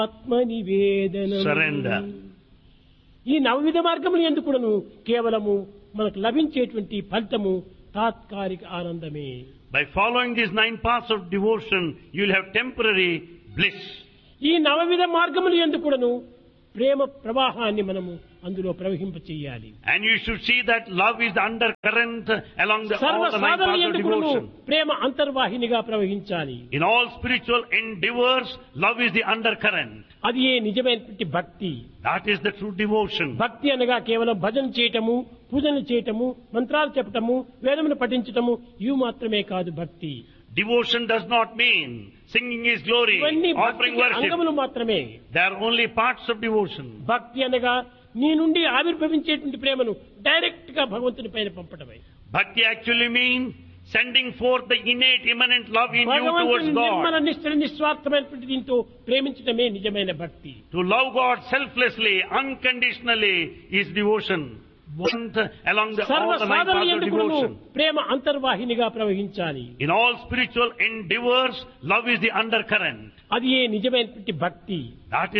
ఆత్మనివేదనం. Surrender. ఈ నవవిధ మార్గములు ఎందుకును కేవలము మనకు లభించేటువంటి ఫలితము తాత్కాలిక ఆనందమే. By following these 9 paths of devotion, you will have temporary bliss. ఈ నవవిధ మార్గములు ఎందుకును ప్రేమ ప్రవాహాన్ని మనము అందులో ప్రవహింప చేయాలి. And you should see that love is the undercurrent along all సర్వ the 9 సాధనలు paths of ఎందుకును devotion. Prema అంతర్వాహినిగా ప్రవహించాలి. In all spiritual endeavors, love is the undercurrent. అది ఏ నిజమైనటువంటి భక్తి. That is the true devotion. భక్తి అనగా కేవలం భజన చేయటము, పూజలు చేయటము, మంత్రాలు చెప్పటము, వేదమును పఠించటము ఇవి మాత్రమే కాదు భక్తి. Devotion does not mean singing His glory, ఇవన్నీ offering భక్తికి worship. అంగములు మాత్రమే. They are only parts of devotion. భక్తి అనగా నీ నుండి ఆవిర్భవించేటువంటి ప్రేమను డైరెక్ట్ గా భగవంతుని పైన పంపటమే. Bhakti actually means sending forth the innate, immanent love in you towards భగవంతుని నిర్మల God. నిశ్చల నిస్వార్థమైనటువంటి దీంతో ప్రేమించటమే నిజమైన భక్తి. To love God selflessly, unconditionally is devotion. Want along సర్వ all the 9 సాధనలు paths of ఎందుకును devotion. Prema అంతర్వాహినిగా ప్రవహించాలి. In all spiritual endeavors, love is the undercurrent. అది ఏ నిజమైనటువంటి భక్తి. That